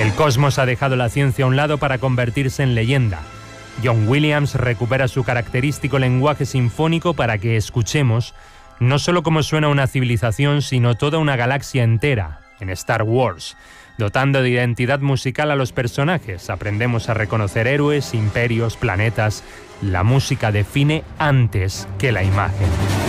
El cosmos ha dejado la ciencia a un lado para convertirse en leyenda. John Williams recupera su característico lenguaje sinfónico para que escuchemos no solo cómo suena una civilización, sino toda una galaxia entera en Star Wars. Dotando de identidad musical a los personajes, aprendemos a reconocer héroes, imperios, planetas. La música define antes que la imagen.